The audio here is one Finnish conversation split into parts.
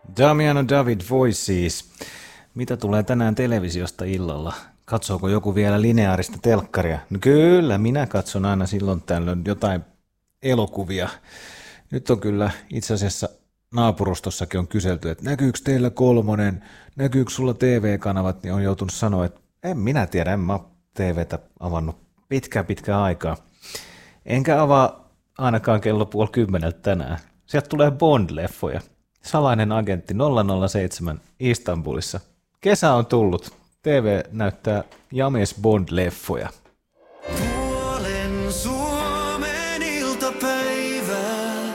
Damiano David Voices. Mitä tulee tänään televisiosta illalla? Katsooko joku vielä lineaarista telkkaria? No kyllä, minä katson aina silloin tällöin jotain elokuvia. Nyt on kyllä itse asiassa naapurustossakin on kyselty, että näkyykö teillä kolmonen, näkyykö sulla TV-kanavat, niin on joutunut sanoa, että en minä tiedä, en mä ole TVtä avannut pitkään aikaa. Enkä avaa ainakaan kello 9:30 tänään. Sieltä tulee Bond-leffoja. Salainen agentti 007 Istanbulissa. Kesä on tullut. TV näyttää James Bond-leffoja. Puolen Suomen iltapäivää.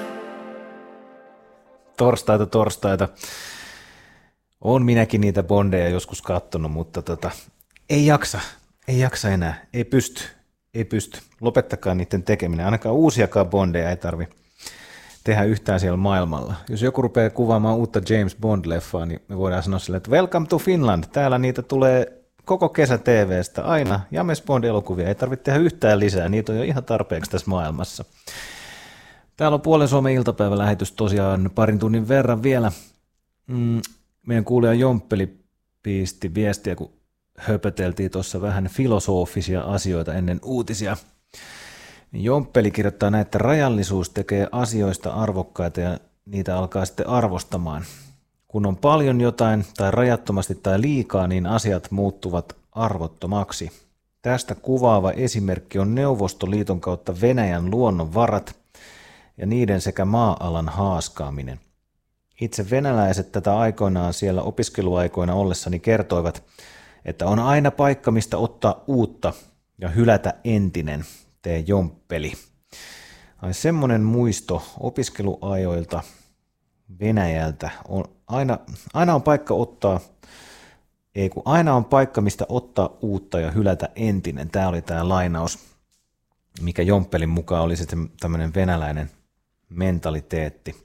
Torstaita. On minäkin niitä Bondeja joskus kattonut, mutta ei jaksa enää. Ei pysty. Lopettakaa niiden tekeminen. Ainakaan uusiakaan Bondeja ei tarvi tehdä yhtään siellä maailmalla. Jos joku rupeaa kuvaamaan uutta James Bond-leffaa, niin me voidaan sanoa sille, että welcome to Finland. Täällä niitä tulee koko kesä TV:stä aina. James Bond-elokuvia ei tarvitse tehdä yhtään lisää. Niitä on jo ihan tarpeeksi tässä maailmassa. Täällä on Puolen Suomen iltapäivälähetys tosiaan parin tunnin verran vielä. Meidän kuulija Jomppeli piisti viestiä, kun höpöteltiin tuossa vähän filosofisia asioita ennen uutisia. Jomppeli kirjoittaa näin, että rajallisuus tekee asioista arvokkaita ja niitä alkaa sitten arvostamaan. Kun on paljon jotain tai rajattomasti tai liikaa, niin asiat muuttuvat arvottomaksi. Tästä kuvaava esimerkki on Neuvostoliiton kautta Venäjän luonnonvarat ja niiden sekä maa-alan haaskaaminen. Itse venäläiset tätä aikoinaan siellä opiskeluaikoina ollessani kertoivat, että on aina paikka, mistä ottaa uutta ja hylätä entinen. Tee Jomppeli. Ai semmoinen muisto opiskeluajoilta Venäjältä on aina on paikka ottaa, aina on paikka, mistä ottaa uutta ja hylätä entinen. Tämä oli tämä lainaus, mikä Jomppelin mukaan oli sitten tämmöinen venäläinen mentaliteetti.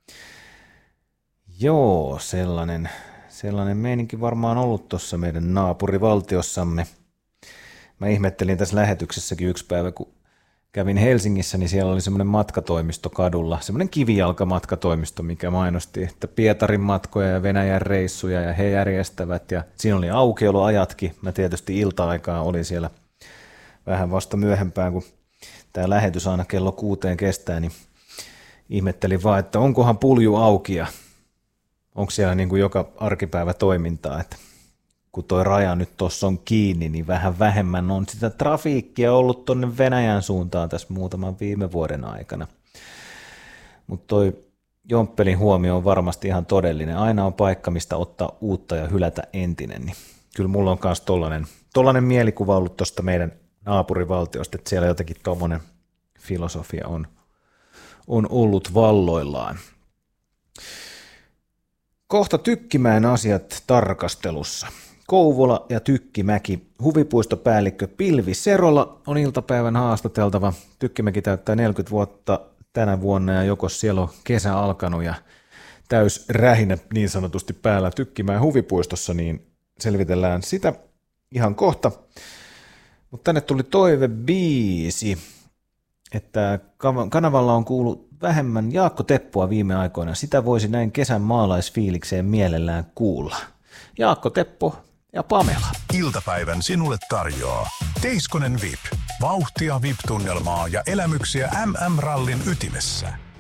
Joo, sellainen meininki varmaan ollut tuossa meidän naapurivaltiossamme. Mä ihmettelin tässä lähetyksessäkin yksi päivä, kun kävin Helsingissä, niin siellä oli semmoinen matkatoimisto kadulla, semmoinen kivijalkamatkatoimisto, mikä mainosti, että Pietarin matkoja ja Venäjän reissuja ja he järjestävät ja siinä oli aukioloajatkin. Mä tietysti ilta-aikaa oli siellä vähän vasta myöhempään, kun tämä lähetys aina kello 6 kestää, niin ihmettelin vaan, että onkohan pulju auki ja onko siellä niin kuin joka arkipäivä toimintaa, että kun toi raja nyt tuossa on kiinni, niin vähän vähemmän on sitä trafiikkia ollut tuonne Venäjän suuntaan tässä muutaman viime vuoden aikana. Mutta toi Jomppelin huomio on varmasti ihan todellinen. Aina on paikka, mistä ottaa uutta ja hylätä entinen. Niin kyllä mulla on myös tollainen mielikuva ollut tuosta meidän naapurivaltiosta, että siellä jotenkin tuommoinen filosofia on ollut valloillaan. Kohta Tykkimäen asiat tarkastelussa. Kouvola ja Tykkimäki. Huvipuistopäällikkö Pilvi Serola on iltapäivän haastateltava. Tykkimäki täyttää 40 vuotta tänä vuonna ja joko siellä on kesä alkanut ja täys rähinä niin sanotusti päällä Tykkimäen huvipuistossa, niin selvitellään sitä ihan kohta. Mutta tänne tuli toivebiisi, että kanavalla on kuullut vähemmän Jaakko Teppoa viime aikoina. Sitä voisi näin kesän maalaisfiilikseen mielellään kuulla. Jaakko Teppo ja Pamela. Iltapäivän sinulle tarjoaa Teiskonen VIP. Vauhtia VIP-tunnelmaa ja elämyksiä MM-rallin ytimessä.